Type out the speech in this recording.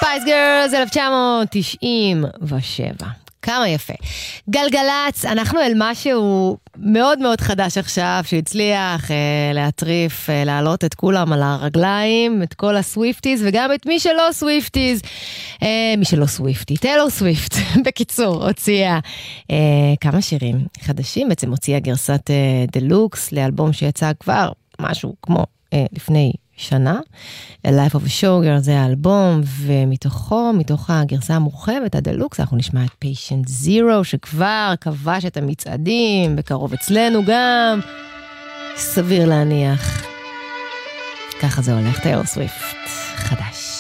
ספייס גרלס 1997. כמה יפה. גלגלץ, אנחנו אל משהו מאוד מאוד חדש עכשיו, שהצליח להטריף, להעלות את כולם על הרגליים, את כל הסוויפטיז, וגם את מי שלא סוויפטיז. מי שלא סוויפטי, טיילור סוויפט, בקיצור, הוציאה כמה שירים חדשים, בעצם הוציאה גרסת דלוקס, לאלבום שיצא כבר משהו כמו לפני שנה. A Life of a Showgirl זה האלבום, מתוך הגרסה המורחבת, הדלוקס, אנחנו נשמע את Patient Zero, שכבר כבש את המצעדים, בקרוב אצלנו גם, סביר להניח. ככה זה הולך, טיילור סוויפט, חדש.